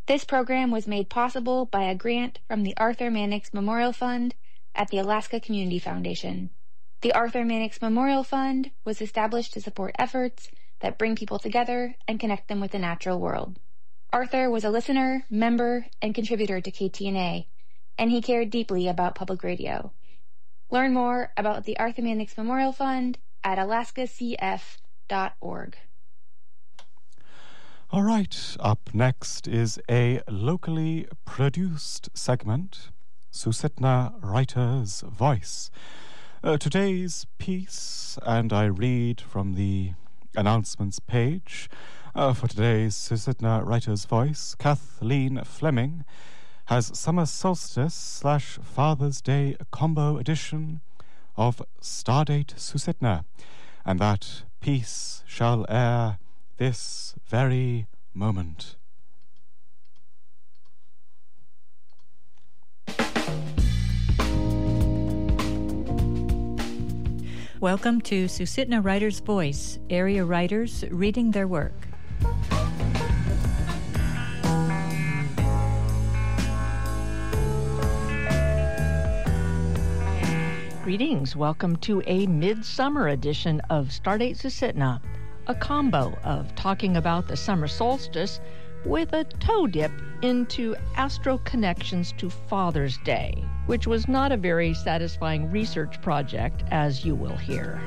This program was made possible by a grant from the Arthur Mannix Memorial Fund at the Alaska Community Foundation. The Arthur Mannix Memorial Fund was established to support efforts that bring people together and connect them with the natural world. Arthur was a listener, member, and contributor to KTNA, and he cared deeply about public radio. Learn more about the Arthur Mannix Memorial Fund at alaskacf.org. All right, up next is a locally produced segment, Susitna Writer's Voice. Today's piece, and I read from the announcements page for today's Susitna Writer's Voice, Kathleen Fleming has Summer Solstice / Father's Day combo edition of Stardate Susitna, and that piece shall air this very moment. Welcome to Susitna Writer's Voice, area writers reading their work. Greetings. Welcome to a midsummer edition of Stardate Susitna, a combo of talking about the summer solstice with a toe dip into astro connections to Father's Day, which was not a very satisfying research project, as you will hear.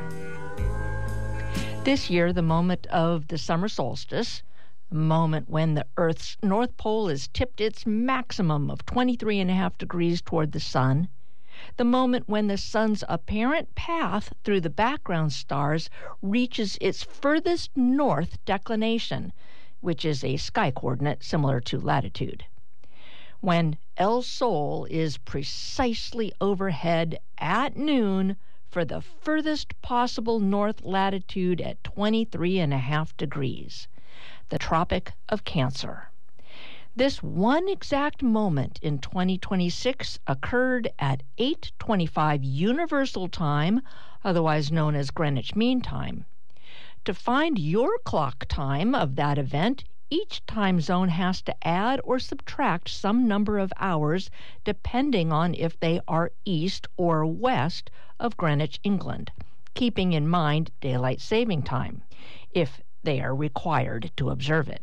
This year, the moment of the summer solstice, a moment when the Earth's North Pole is tipped its maximum of 23.5 degrees toward the sun, the moment when the sun's apparent path through the background stars reaches its furthest north declination, which is a sky coordinate similar to latitude. When El Sol is precisely overhead at noon for the furthest possible north latitude at 23.5 degrees, the Tropic of Cancer. This one exact moment in 2026 occurred at 8:25 Universal Time, otherwise known as Greenwich Mean Time. To find your clock time of that event, each time zone has to add or subtract some number of hours depending on if they are east or west of Greenwich, England, keeping in mind daylight saving time, if they are required to observe it.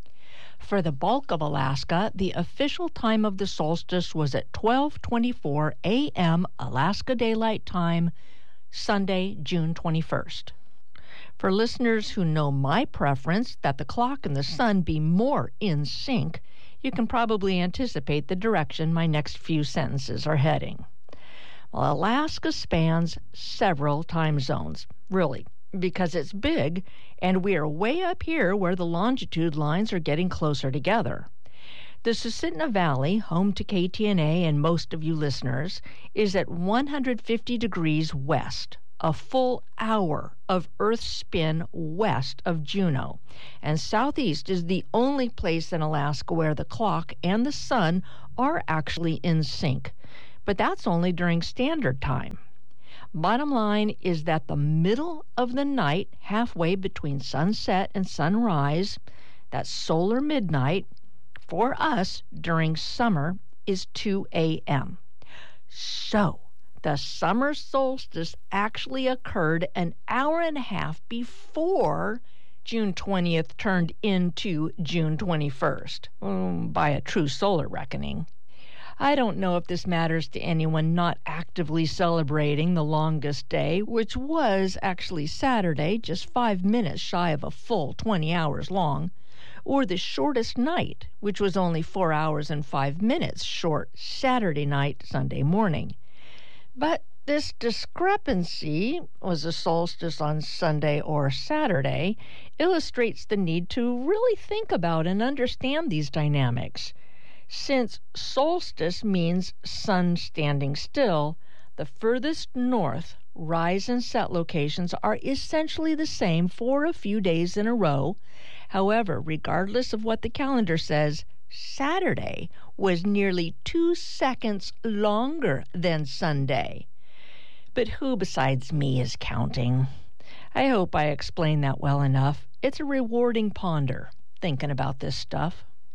For the bulk of Alaska, the official time of the solstice was at 12:24 a.m. Alaska Daylight Time, Sunday, June 21st. For listeners who know my preference that the clock and the sun be more in sync, you can probably anticipate the direction my next few sentences are heading. Well, Alaska spans several time zones, really, because it's big, and we are way up here where the longitude lines are getting closer together. The Susitna Valley, home to KTNA and most of you listeners, is at 150 degrees west, a full hour of Earth's spin west of Juneau, and southeast is the only place in Alaska where the clock and the sun are actually in sync, but that's only during standard time. Bottom line is that the middle of the night, halfway between sunset and sunrise, that solar midnight, for us during summer is 2 a.m. So, the summer solstice actually occurred an hour and a half before June 20th turned into June 21st, by a true solar reckoning. I don't know if this matters to anyone not actively celebrating the longest day, which was actually Saturday, just 5 minutes shy of a full 20 hours long, or the shortest night, which was only 4 hours and 5 minutes short Saturday night, Sunday morning. But this discrepancy, was a solstice on Sunday or Saturday, illustrates the need to really think about and understand these dynamics. Since solstice means sun standing still, the furthest north rise and set locations are essentially the same for a few days in a row. However, regardless of what the calendar says, Saturday was nearly 2 seconds longer than Sunday. But who besides me is counting? I hope I explained that well enough. It's a rewarding ponder, thinking about this stuff.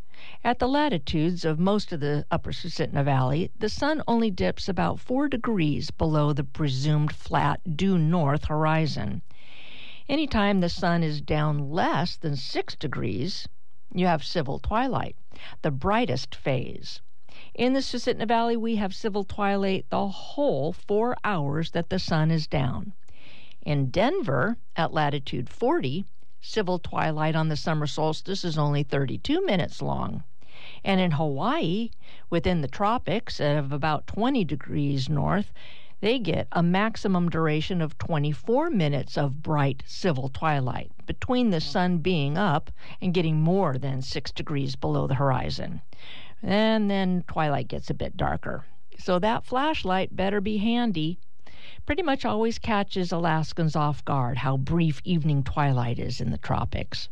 At the latitudes of most of the upper Susitna Valley, the sun only dips about 4 degrees below the presumed flat due north horizon. Anytime the sun is down less than 6 degrees, you have civil twilight, the brightest phase. In the Susitna Valley, we have civil twilight the whole 4 hours that the sun is down. In Denver, at latitude 40, civil twilight on the summer solstice is only 32 minutes long. And in Hawaii, within the tropics of about 20 degrees north, they get a maximum duration of 24 minutes of bright civil twilight between the sun being up and getting more than 6 degrees below the horizon. And then twilight gets a bit darker. So that flashlight better be handy. Pretty much always catches Alaskans off guard how brief evening twilight is in the tropics.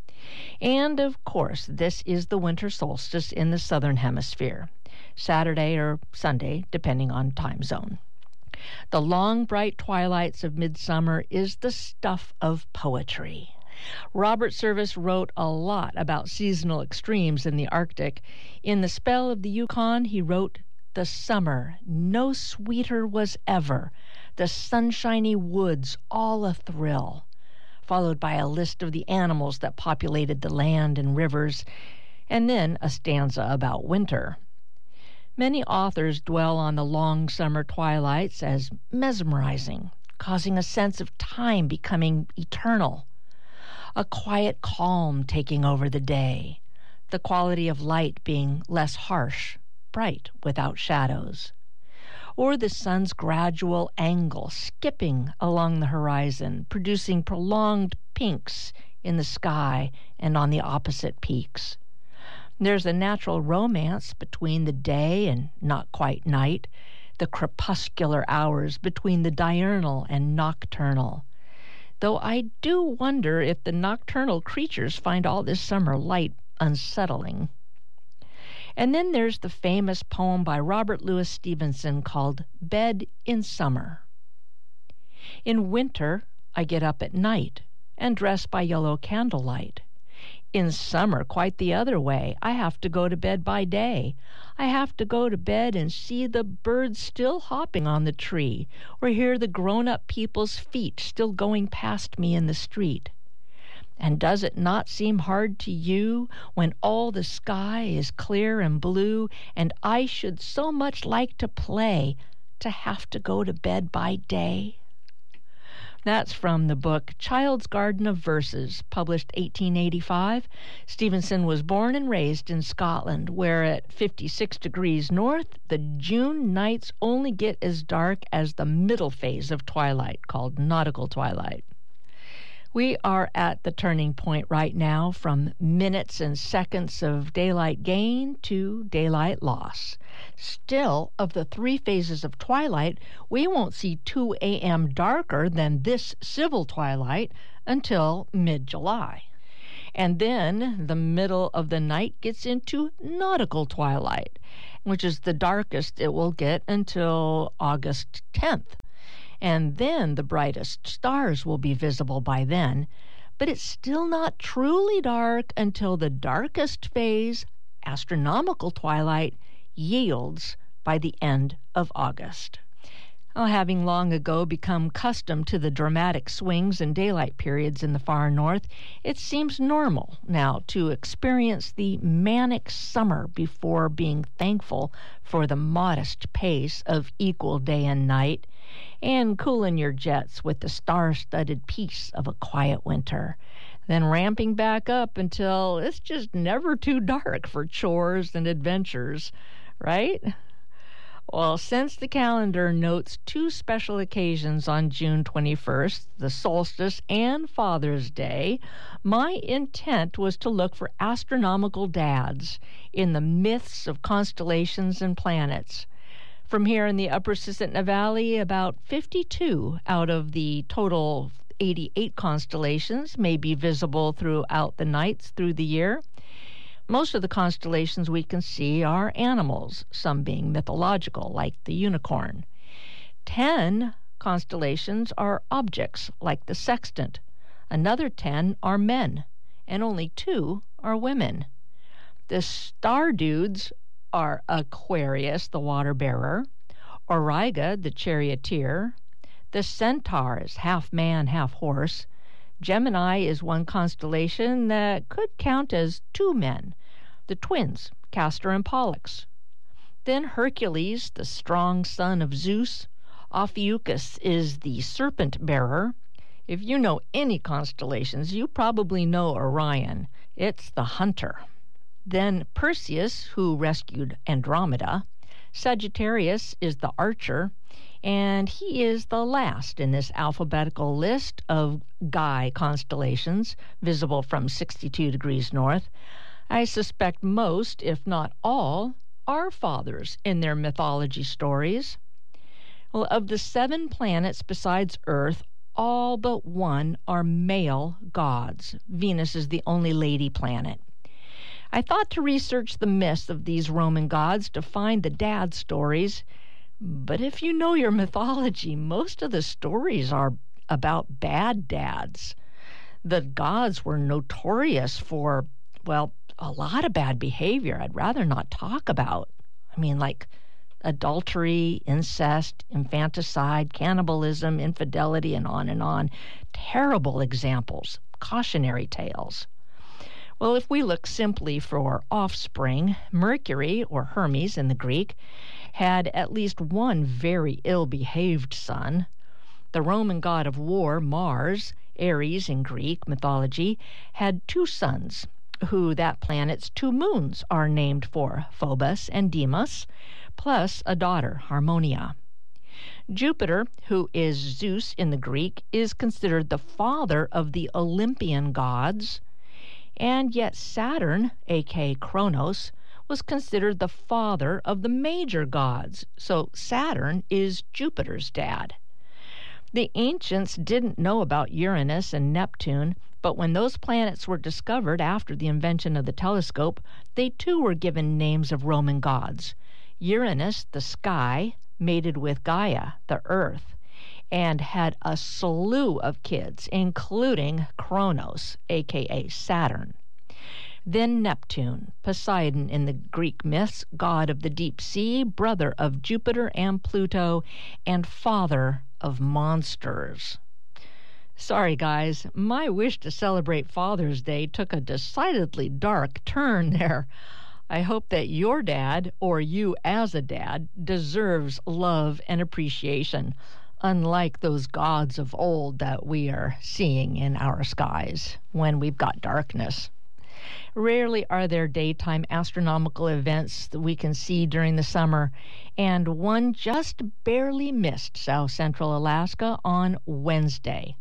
And, of course, this is the winter solstice in the southern hemisphere, Saturday or Sunday, depending on time zone. The long, bright twilights of midsummer is the stuff of poetry. Robert Service wrote a lot about seasonal extremes in the Arctic. In The Spell of the Yukon, he wrote, "The summer, no sweeter was ever, the sunshiny woods all a-thrill," followed by a list of the animals that populated the land and rivers, and then a stanza about winter. Many authors dwell on the long summer twilights as mesmerizing, causing a sense of time becoming eternal, a quiet calm taking over the day, the quality of light being less harsh, bright without shadows, or the sun's gradual angle skipping along the horizon, producing prolonged pinks in the sky and on the opposite peaks. There's a natural romance between the day and not quite night, the crepuscular hours between the diurnal and nocturnal, though I do wonder if the nocturnal creatures find all this summer light unsettling. And then there's the famous poem by Robert Louis Stevenson called Bed in Summer. In winter, I get up at night and dress by yellow candlelight. In summer, quite the other way. I have to go to bed by day. I have to go to bed and see the birds still hopping on the tree, or hear the grown-up people's feet still going past me in the street. And does it not seem hard to you when all the sky is clear and blue, and I should so much like to play, to have to go to bed by day? That's from the book Child's Garden of Verses, published 1885. Stevenson was born and raised in Scotland, where at 56 degrees north, the June nights only get as dark as the middle phase of twilight, called nautical twilight. We are at the turning point right now from minutes and seconds of daylight gain to daylight loss. Still, of the 3 phases of twilight, we won't see 2 a.m. darker than this civil twilight until mid-July. And then the middle of the night gets into nautical twilight, which is the darkest it will get until August 10th. And then the brightest stars will be visible by then, but it's still not truly dark until the darkest phase, astronomical twilight, yields by the end of August. Having long ago become accustomed to the dramatic swings in daylight periods in the far north, it seems normal now to experience the manic summer before being thankful for the modest pace of equal day and night, and cooling your jets with the star-studded peace of a quiet winter, then ramping back up until it's just never too dark for chores and adventures, right? Well, since the calendar notes 2 special occasions on June 21st, the solstice and Father's Day, my intent was to look for astronomical dads in the myths of constellations and planets. From here in the upper Susitna Valley, about 52 out of the total 88 constellations may be visible throughout the nights through the year. Most of the constellations we can see are animals, some being mythological, like the unicorn. 10 constellations are objects, like the sextant. Another 10 are men, and only 2 are women. The star dudes are Aquarius, the water bearer, Auriga, the charioteer. The centaur is half man, half horse. Gemini is one constellation that could count as two men, the twins, Castor and Pollux. Then Hercules, the strong son of Zeus. Ophiuchus is the serpent bearer. If you know any constellations, you probably know Orion. It's the hunter. Then Perseus, who rescued Andromeda. Sagittarius is the archer, and he is the last in this alphabetical list of Gaia constellations visible from 62 degrees north. I suspect most, if not all, are fathers in their mythology stories. Well, of the 7 planets besides Earth, all but one are male gods. Venus is the only lady planet. I thought to research the myths of these Roman gods to find the dad stories, but if you know your mythology, most of the stories are about bad dads. The gods were notorious for, well, a lot of bad behavior I'd rather not talk about. I mean, like adultery, incest, infanticide, cannibalism, infidelity, and on and on. Terrible examples, cautionary tales. Well, if we look simply for offspring, Mercury, or Hermes in the Greek, had at least one very ill-behaved son. The Roman god of war, Mars, Ares in Greek mythology, had 2 sons, who that planet's 2 moons are named for, Phobos and Deimos, plus a daughter, Harmonia. Jupiter, who is Zeus in the Greek, is considered the father of the Olympian gods, and yet Saturn, aka Kronos, was considered the father of the major gods, so Saturn is Jupiter's dad. The ancients didn't know about Uranus and Neptune, but when those planets were discovered after the invention of the telescope, they too were given names of Roman gods. Uranus, the sky, mated with Gaia, the earth, and had a slew of kids, including Kronos, aka Saturn. Then Neptune, Poseidon in the Greek myths, god of the deep sea, brother of Jupiter and Pluto, and father of monsters. Sorry, guys, my wish to celebrate Father's Day took a decidedly dark turn there. I hope that your dad, or you as a dad, deserves love and appreciation, unlike those gods of old that we are seeing in our skies when we've got darkness. Rarely are there daytime astronomical events that we can see during the summer, and one just barely missed South Central Alaska on Wednesday.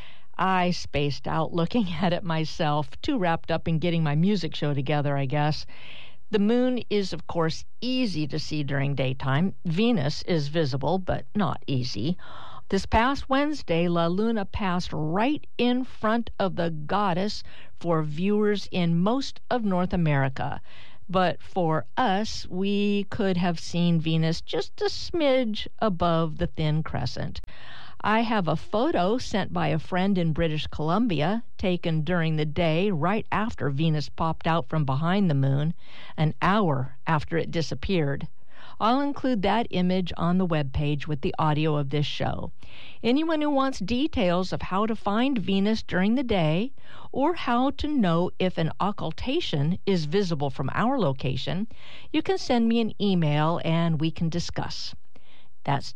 I spaced out looking at it myself, too wrapped up in getting my music show together, I guess. The moon is, of course, easy to see during daytime. Venus is visible, but not easy. This past Wednesday, La Luna passed right in front of the goddess for viewers in most of North America. But for us, we could have seen Venus just a smidge above the thin crescent. I have a photo sent by a friend in British Columbia, taken during the day right after Venus popped out from behind the moon, an hour after it disappeared. I'll include that image on the webpage with the audio of this show. Anyone who wants details of how to find Venus during the day, or how to know if an occultation is visible from our location, you can send me an email and we can discuss. That's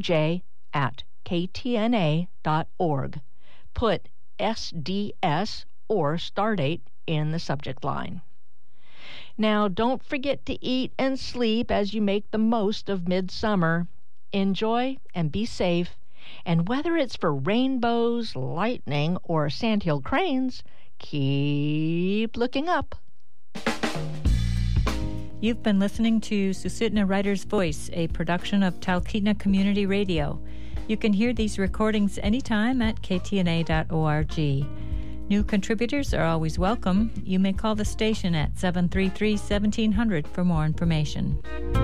dj@ktna.org. Put SDS or Stardate in the subject line. Now, don't forget to eat and sleep as you make the most of midsummer. Enjoy and be safe. And whether it's for rainbows, lightning, or sandhill cranes, keep looking up. You've been listening to Susitna Writer's Voice, a production of Talkeetna Community Radio. You can hear these recordings anytime at ktna.org. New contributors are always welcome. You may call the station at 733-1700 for more information.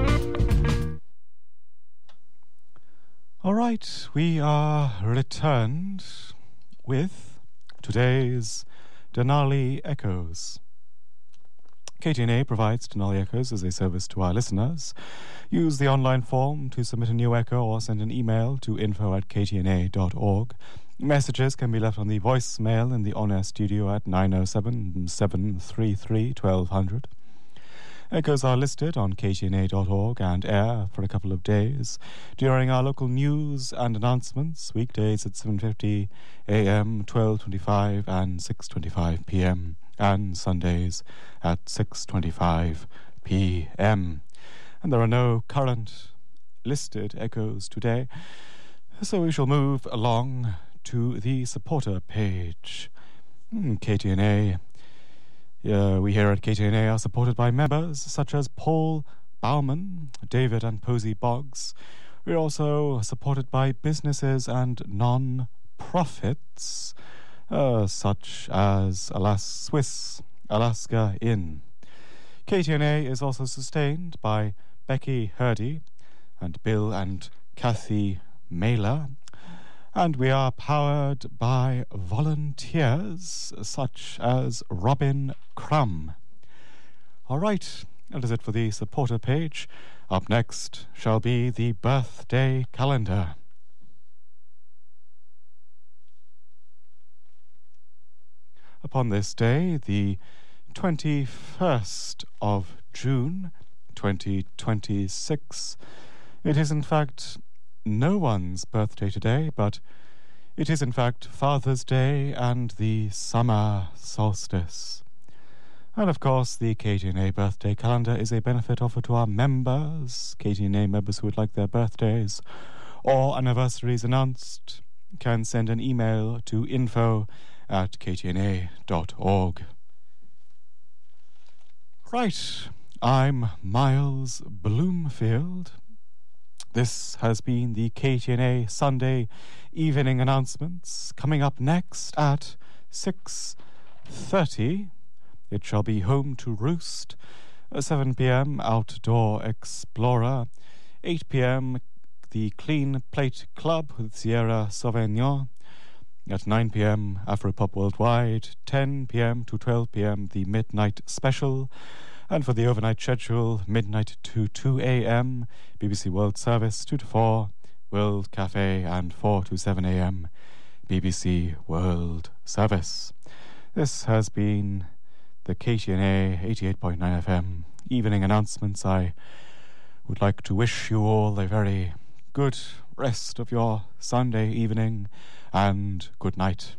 All right, we are returned with today's Denali Echoes. KTNA provides Denali Echoes as a service to our listeners. Use the online form to submit a new echo or send an email to info@ktna.org. Messages can be left on the voicemail in the on-air studio at 907-733-1200. Echoes are listed on ktna.org and air for a couple of days during our local news and announcements, weekdays at 7:50 a.m., 12:25 and 6:25 p.m., and Sundays at 6:25 p.m. And there are no current listed echoes today, so we shall move along to the supporter page. KTNA. We here at KTNA are supported by members such as Paul Bauman, David and Posey Boggs. We're also supported by businesses and non-profits such as Swiss Alaska Inn. KTNA is also sustained by Becky Hurdy and Bill and Kathy Mailer. And we are powered by volunteers such as Robin Crum. All right, that is it for the supporter page. Up next shall be the birthday calendar. Upon this day, the 21st of June, 2026, it is in fact no one's birthday today, but it is in fact Father's Day and the summer solstice. And of course, the KTNA birthday calendar is a benefit offered to our members. KTNA members who would like their birthdays or anniversaries announced can send an email to info@ktna.org. Right, I'm Miles Bloomfield. This has been the KTNA Sunday evening announcements. Coming up next at 6:30, it shall be Home to Roost. 7 p.m. Outdoor Explorer. 8 p.m. the Clean Plate Club with Sierra Sauvignon. At 9 p.m. Afropop Worldwide. 10 p.m. to 12 p.m. the Midnight Special. And for the overnight schedule, midnight to 2 a.m., BBC World Service, 2 to 4, World Cafe, and 4 to 7 a.m., BBC World Service. This has been the KTNA 88.9 FM evening announcements. I would like to wish you all a very good rest of your Sunday evening, and good night.